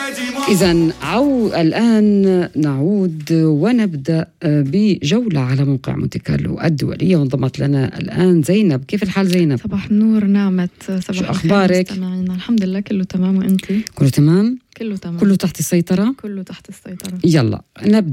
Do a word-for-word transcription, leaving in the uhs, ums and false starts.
إذن عو الآن نعود ونبدأ بجولة على موقع مونتي كارلو الدولية، وانضمت لنا الآن زينب. كيف الحال زينب؟ صباح النور نعمة. صباح شو أخبارك؟ الحمد لله كله تمام، وأنتي؟ كله تمام؟ كله تمام، كله تحت السيطرة؟ كله تحت السيطرة. يلا نبدأ.